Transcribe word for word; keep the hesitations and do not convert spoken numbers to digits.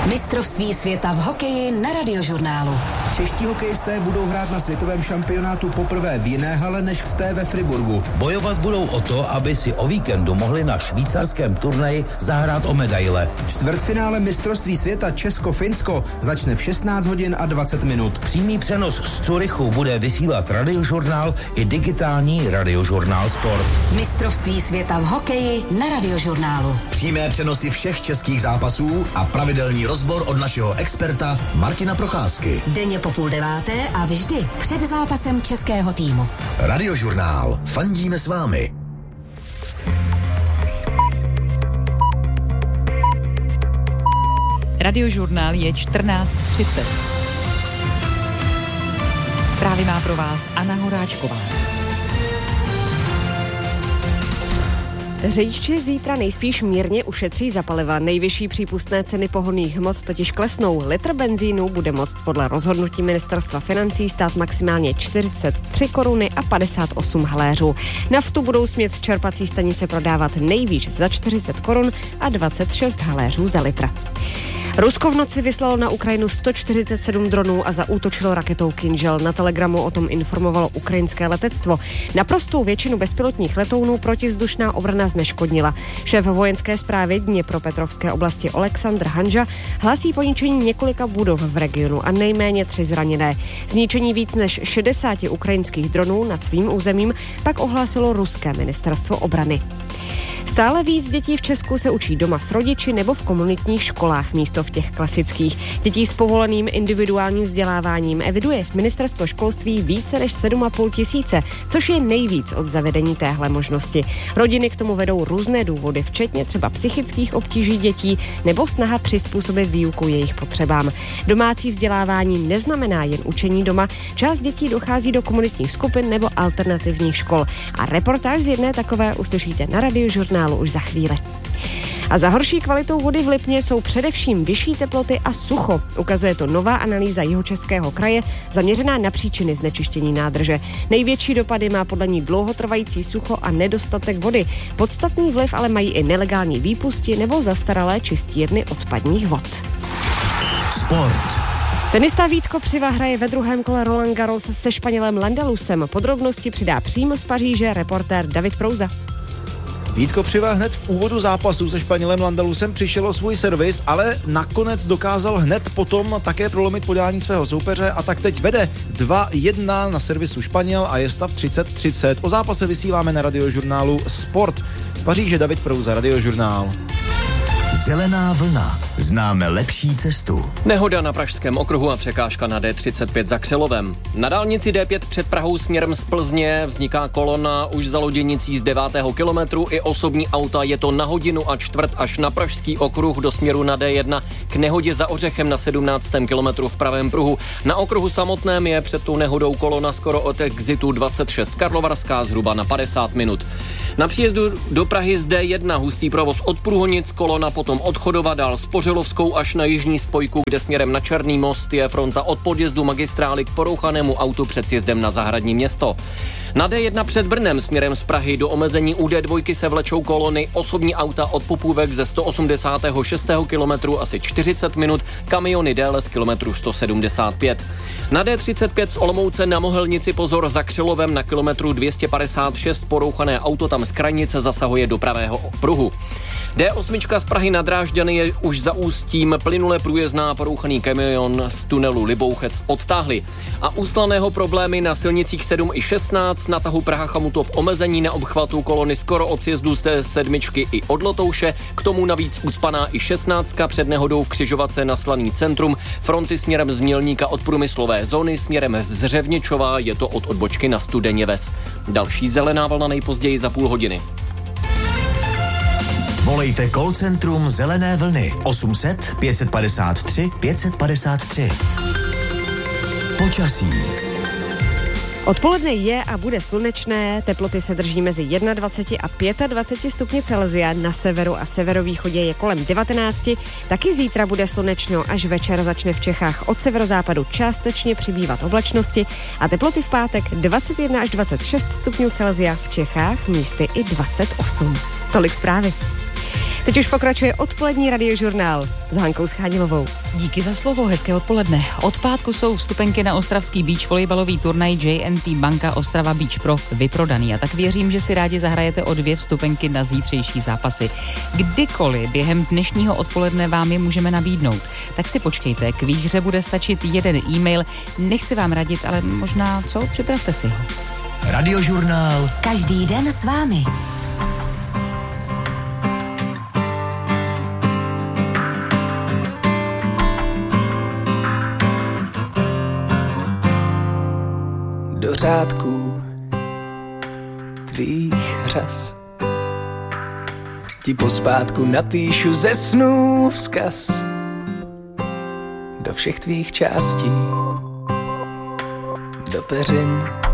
Mistrovství světa v hokeji na Radiožurnálu. Čeští hokejisté budou hrát na světovém šampionátu poprvé v jiné hale než v té ve Friburgu. Bojovat budou o to, aby si o víkendu mohli na švýcarském turnaji zahrát o medaile. Čtvrtfinále mistrovství světa Česko-Finsko začne v šestnáct hodin a dvacet minut. Přímý přenos z Curychu bude vysílat Radiožurnál i digitální Radiožurnál Sport. Mistrovství světa v hokeji na Radiožurnálu. Přímé přenosy všech českých zápasů a pravidelný rozbor od našeho experta Martina Procházky. Denně po půl deváté a vždy před zápasem českého týmu. Radiožurnál. Fandíme s vámi. Radiožurnál je čtrnáct třicet. Zprávy má pro vás Anna Horáčková. Řidiči zítra nejspíš mírně ušetří za paliva. Nejvyšší přípustné ceny pohonných hmot totiž klesnou. Litr benzínu bude moct podle rozhodnutí ministerstva financí stát maximálně čtyřicet tři koruny a padesát osm haléřů. Naftu budou smět čerpací stanice prodávat nejvýš za čtyřicet korun a dvacet šest haléřů za litr. Rusko v noci vyslalo na Ukrajinu sto čtyřicet sedm dronů a zaútočilo raketou Kinžel. Na Telegramu o tom informovalo ukrajinské letectvo. Naprostou většinu bezpilotních letounů protivzdušná obrana zneškodnila. Šéf vojenské správy Dněpropetrovské oblasti Oleksandr Hanža hlásí poničení několika budov v regionu a nejméně tři zraněné. Zničení víc než šedesáti ukrajinských dronů nad svým územím pak ohlásilo ruské ministerstvo obrany. Stále víc dětí v Česku se učí doma s rodiči nebo v komunitních školách místo v těch klasických. Dětí s povoleným individuálním vzděláváním eviduje ministerstvo školství více než sedm a půl tisíce, což je nejvíc od zavedení téhle možnosti. Rodiny k tomu vedou různé důvody, včetně třeba psychických obtíží dětí nebo snaha přizpůsobit výuku jejich potřebám. Domácí vzdělávání neznamená jen učení doma, část dětí dochází do komunitních skupin nebo alternativních škol. A reportáž z jedné takové uslyšíte na Radiožurnálu už za chvíli. A za horší kvalitou vody v Lipně jsou především vyšší teploty a sucho. Ukazuje to nová analýza Jihočeského kraje zaměřená na příčiny znečištění nádrže. Největší dopady má podle ní dlouhotrvající sucho a nedostatek vody. Podstatný vliv ale mají i nelegální výpusti nebo zastaralé čistírny odpadních vod. Sport. Tenista Vítko Přiva hraje ve druhém kole Roland Garros se Španělem Landalusem. Podrobnosti přidá přímo z Paříže reportér David Prouza. Vítko Přiva hned v úvodu zápasu se Španělem Landalusem přišel o svůj servis, ale nakonec dokázal hned potom také prolomit podání svého soupeře a tak teď vede dva jedna na servisu Španěl a je stav třicet třicet. O zápase vysíláme na Radiožurnálu Sport. Z Paříže David Prouza, Radiožurnál. Zelená vlna. Známe lepší cestu. Nehoda na pražském okruhu a překážka na D třicet pět za Křelovem. Na dálnici D pět před Prahou směrem z Plzně vzniká kolona už za loděnicí z devátého kilometru. I osobní auta, je to na hodinu a čtvrt až na pražský okruh do směru na D jedna k nehodě za Ořechem na sedmnáctém kilometru v pravém pruhu. Na okruhu samotném je před tou nehodou kolona skoro od exitu dvacet šest Karlovarská zhruba na padesát minut. Na příjezdu do Prahy z D jedna hustý provoz od Průhonic, kolona potom od Chodova dál z Pořelovskou až na jižní spojku, kde směrem na Černý most je fronta od podjezdu magistrály k porouchanému autu před sjezdem na Zahradní Město. Na D jedna před Brnem směrem z Prahy do omezení u D dva se vlečou kolony, osobní auta od Popůvek ze sto osmdesátého šestého kilometru asi čtyřicet minut, kamiony déle z kilometru sto sedmdesát pět. Na D třicet pět z Olomouce na Mohelnici pozor za Křelovem na kilometru dvě stě padesát šest, porouchané auto tam z krajnice zasahuje do pravého pruhu. D osm z Prahy na Drážďany je už za Ústím, plynule průjezdná, porouchaný kamion z tunelu Libouchec odtáhli. A úslaného problémy na silnicích sedm i šestnáct, na tahu Praha Chamutov omezení na obchvatu kolony skoro od sjezdu z té sedmičky i od Lotouše, k tomu navíc ucpaná i šestnáctka před nehodou v křižovatce na Slaný centrum, fronty směrem z Mělníka od průmyslové zóny, směrem z Řevničova je to od odbočky na Studeně Ves. Další zelená vlna nejpozději za půl hodiny. Volejte call centrum Zelené vlny osm set pět padesát tři pět padesát tři. Počasí. Odpoledne je a bude slunečné, teploty se drží mezi dvacet jedna a dvacet pět stupni Celsia, na severu a severovýchodě je kolem devatenáct, taky zítra bude slunečno, až večer začne v Čechách od severozápadu částečně přibývat oblačnosti a teploty v pátek dvacet jedna až dvacet šest stupňů Celsia, v Čechách místy i dvacet osm. Tolik zprávy. Teď už pokračuje odpolední radiožurnál s Hankou Schádilovou. Díky za slovo, hezké odpoledne. Od pátku jsou vstupenky na ostravský beach volejbalový turnaj J N T Banka Ostrava Beach Pro vyprodaný. A tak věřím, že si rádi zahrajete o dvě vstupenky na zítřejší zápasy. Kdykoliv během dnešního odpoledne vám je můžeme nabídnout. Tak si počkejte, k výhře bude stačit jeden e-mail. Nechci vám radit, ale možná co? Připravte si ho. Radiožurnál. Každý den s vámi. Do řádků tvých řas ti pospátku napíšu ze snů vzkaz do všech tvých částí, do peřin